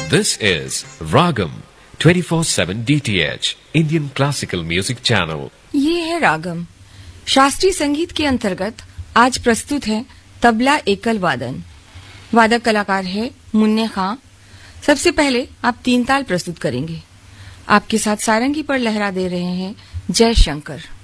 This is Ragam 24/7 DTH Indian Classical Music Channel. ये है रागम। शास्त्रीय संगीत के अंतर्गत आज प्रस्तुत है तबला एकल वादन। वादक कलाकार है मुन्ने खां। सबसे पहले आप तीन ताल प्रस्तुत करेंगे। आपके साथ सारंगी पर लहरा दे रहे हैं जय शंकर।